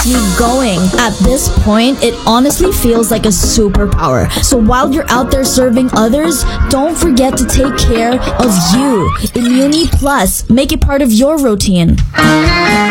keeps me going. At this point, it honestly feels like a superpower. So while you're out there serving others, don't forget to take care of you. Imuni Plus, make it part of your routine.